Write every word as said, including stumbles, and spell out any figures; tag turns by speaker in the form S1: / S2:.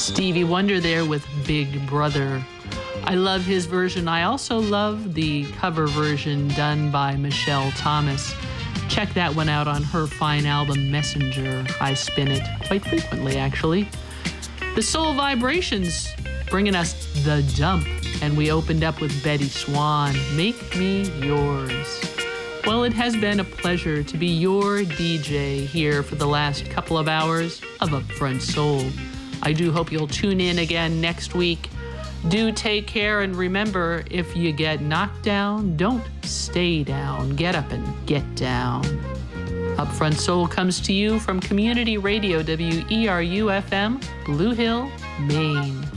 S1: Stevie Wonder there with Big Brother. I love his version. I also love the cover version done by Michelle Thomas. Check that one out on her fine album, Messenger. I spin it quite frequently, actually. The Soul Vibrations bringing us The Dump, and we opened up with Betty Swan, Make Me Yours. Well, it has been a pleasure to be your D J here for the last couple of hours of Upfront Soul. I do hope you'll tune in again next week. Do take care, and remember, if you get knocked down, don't stay down. Get up and get down. Upfront Soul comes to you from Community Radio W E R U F M, Blue Hill, Maine.